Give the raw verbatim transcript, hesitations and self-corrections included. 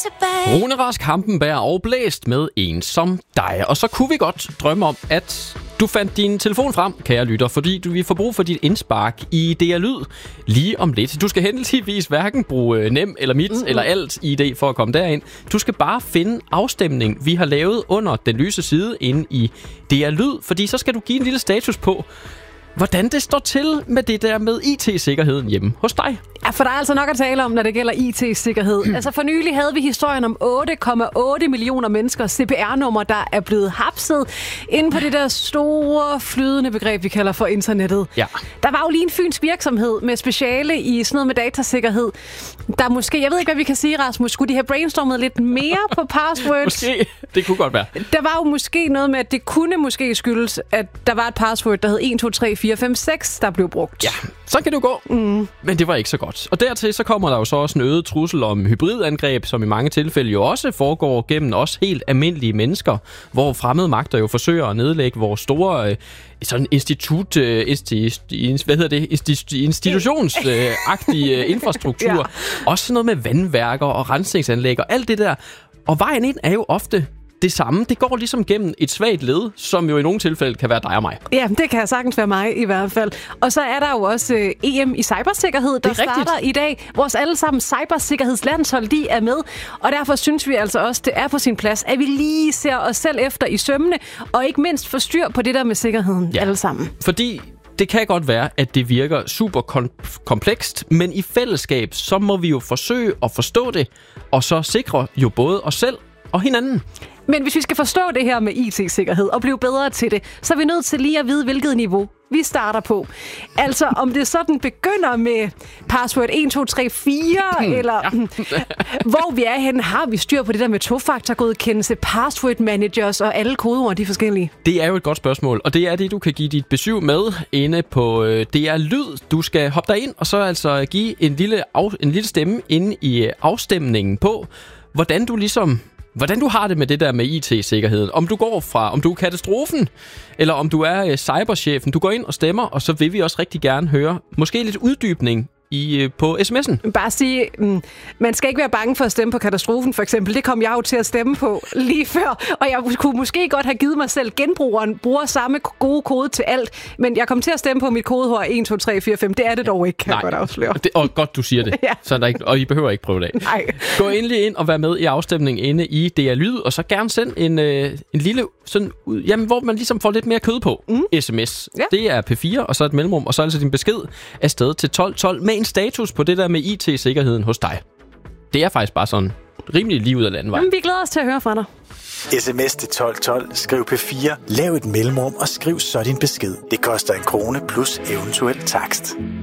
tilbage. Rune Rask Hampenberg og Blæst med En som dig. Og så kunne vi godt drømme om, at du fandt din telefon frem, kære lytter, fordi du vil få brug for dit indspark i D R Lyd lige om lidt. Du skal heldigvis hverken bruge Nem eller Mit mm-hmm. eller Alt I D for at komme derind. Du skal bare finde afstemning, vi har lavet under den lyse side inde i D R Lyd, fordi så skal du give en lille status på, hvordan det står til med det der med I T-sikkerheden hjemme hos dig. Ja, for der er altså nok at tale om, når det gælder I T-sikkerhed. Altså for nylig havde vi historien om otte komma otte millioner menneskers C P R-nummer, der er blevet hapset inde på det der store, flydende begreb, vi kalder for internettet. Ja. Der var jo lige en fynsk virksomhed med speciale i sådan noget med datasikkerhed. Der måske, jeg ved ikke, hvad vi kan sige, Rasmus, skulle de have brainstormet lidt mere på passwords? Måske, det kunne godt være. Der var jo måske noget med, at det kunne måske skyldes, at der var et password, der hed en to tre fire fem seks, der blev brugt. Ja, så kan det gå. Mm. Men det var ikke så godt. Og dertil så kommer der jo så også en øget trussel om hybridangreb, som i mange tilfælde jo også foregår gennem os helt almindelige mennesker, hvor fremmede magter jo forsøger at nedlægge vores store øh, sådan institut, øh, insti, hvad hedder det, insti, institutionsagtige øh, infrastruktur. Ja. Også sådan noget med vandværker og rensningsanlæg og alt det der. Og vejen ind er jo ofte det samme. Det går ligesom gennem et svagt led, som jo i nogle tilfælde kan være dig og mig. Ja, det kan sagtens være mig i hvert fald. Og så er der jo også øh, E M i cybersikkerhed, der starter rigtigt. i dag. Vores allesammen cybersikkerhedslandshold, de er med. Og derfor synes vi altså også, det er på sin plads, at vi lige ser os selv efter i sømmene, og ikke mindst får styr på det der med sikkerheden ja. alle sammen. Fordi det kan godt være, at det virker super kom- komplekst, men i fællesskab, så må vi jo forsøge at forstå det, og så sikre jo både os selv og hinanden. Men hvis vi skal forstå det her med I T-sikkerhed og blive bedre til det, så er vi nødt til lige at vide, hvilket niveau vi starter på. Altså, om det sådan begynder med password en to tre fire, hmm, eller ja. hvor vi er henne, har vi styr på det der med tofaktorgodkendelse, password managers og alle kodeord, de forskellige? Det er jo et godt spørgsmål, og det er det, du kan give dit besøg med inde på øh, D R Lyd. Du skal hoppe derind og så altså give en lille, af, en lille stemme inde i afstemningen på, hvordan du ligesom... Hvordan du har det med det der med I T-sikkerheden. Om du går fra, om du er katastrofen, eller om du er øh, cyberchefen. Du går ind og stemmer, og så vil vi også rigtig gerne høre måske lidt uddybning i, øh, på sms'en. Bare sige, mm, man skal ikke være bange for at stemme på katastrofen, for eksempel. Det kom jeg jo til at stemme på lige før, og jeg kunne måske godt have givet mig selv genbrugeren, bruger samme gode kode til alt, men jeg kom til at stemme på mit kodeord en to tre fire fem. Det er det dog ikke, kan Nej. jeg godt afsløre. Det, og godt, du siger det. Ja. Så der ikke, og I behøver ikke prøve det af. Nej. Gå endelig ind og vær med i afstemningen inde i D R Lyd, og så gerne send en, øh, en lille, sådan, jamen, hvor man ligesom får lidt mere kød på. Mm. sms. Ja. Det er P fire, og så et mellemrum, og så altså din besked afsted til tolv tolv med en status på det der med I T-sikkerheden hos dig. Det er faktisk bare sådan rimelig lige ud af landevej. Jamen, vi glæder os til at høre fra dig. sms til tolv tolv, skriv P fire, lav et mellemrum og skriv så din besked. Det koster en krone plus eventuel takst.